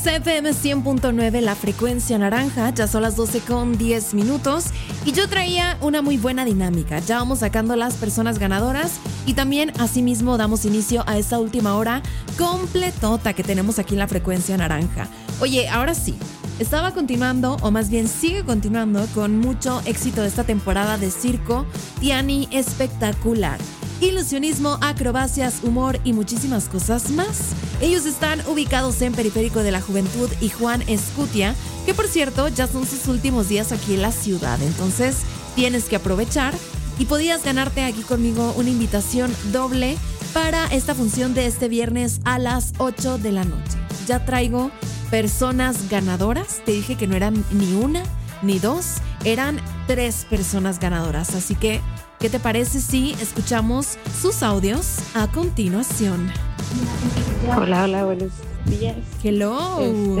CFM 100.9, la frecuencia naranja. Ya son las 12:10 y yo traía una muy buena dinámica. Ya vamos sacando las personas ganadoras y también asimismo damos inicio a esta última hora completota que tenemos aquí en la frecuencia naranja. Oye, ahora sí, estaba continuando, o más bien sigue continuando con mucho éxito de esta temporada de circo, Tiani Espectacular. Ilusionismo, acrobacias, humor y muchísimas cosas más. Ellos están ubicados en Periférico de la Juventud y Juan Escutia, que por cierto ya son sus últimos días aquí en la ciudad. Entonces tienes que aprovechar y podías ganarte aquí conmigo una invitación doble para esta función de este viernes a las 8 de la noche. Ya traigo personas ganadoras. Te dije que no eran ni una ni dos, eran 3 personas ganadoras. Así que ¿qué te parece si escuchamos sus audios a continuación? Hola, buenos días. Hello.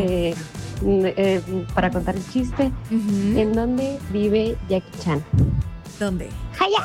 Para contar el chiste, ¿en dónde vive Jackie Chan? ¿Dónde? ¡Jaya!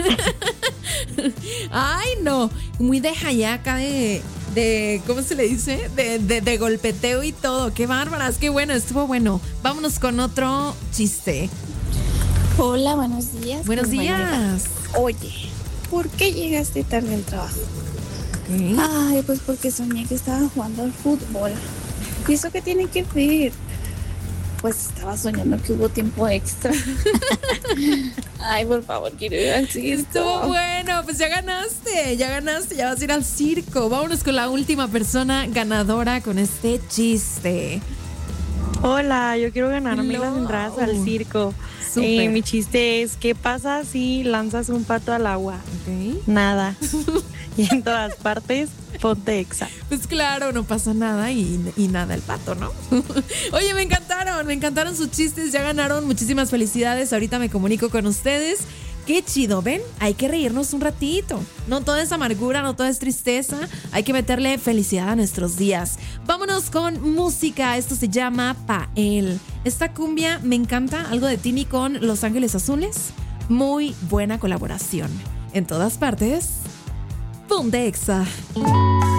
Ay, no, muy de jayaca, de ¿cómo se le dice? De golpeteo y todo. Qué bárbaras, qué bueno, estuvo bueno. Vámonos con otro chiste. Hola, buenos días. Buenos días. Oye, ¿por qué llegaste tarde al trabajo? Okay. Ay, pues porque soñé que estaba jugando al fútbol. ¿Y eso qué tiene que ver? Pues estaba soñando que hubo tiempo extra. Ay, por favor, quiero ir al circo. Estuvo bueno, pues ya ganaste, ya vas a ir al circo. Vámonos con la última persona ganadora con este chiste. Hola, yo quiero ganarme las entradas al circo. Mi chiste es, ¿qué pasa si lanzas un pato al agua? Okay. Nada. Y en todas partes, ponte Exa. Pues claro, no pasa nada y nada el pato, ¿no? Oye, me encantaron sus chistes, ya ganaron, muchísimas felicidades. Ahorita me comunico con ustedes. Qué chido, ¿ven? Hay que reírnos un ratito. No todo es amargura, no todo es tristeza. Hay que meterle felicidad a nuestros días. Vámonos con música. Esto se llama Pael. Esta cumbia me encanta. Algo de Tini con Los Ángeles Azules. Muy buena colaboración. En todas partes, Ponte Exa.